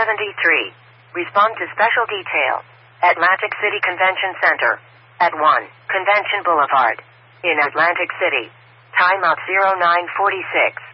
73. Respond to special detail. Atlantic City Convention Center. At 1, Convention Boulevard. In Atlantic City. Time out 0946.